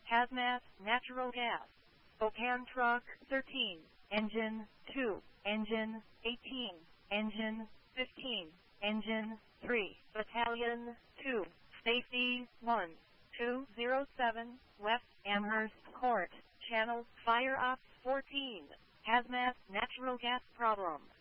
Hazmat, natural gas. Opan truck, 13. Engine, 2. Engine, 18. Engine, 15. Engine, 3. Battalion, 2. Safety, 1. 207, West Amherst Court, Channel, Fire Ops 14. Hazmat, natural gas problem.